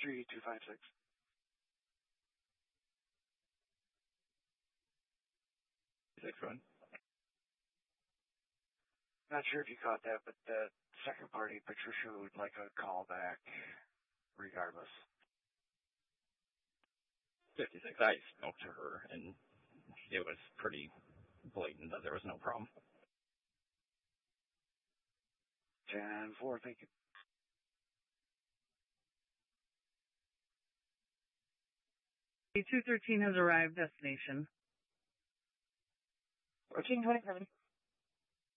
3256. Six run. Not sure if you caught that, but the second party, Patricia, would like a call back regardless. 56. I spoke to her, and it was pretty blatant that there was no problem. 10-4, thank you. A 213 has arrived, destination. 1427.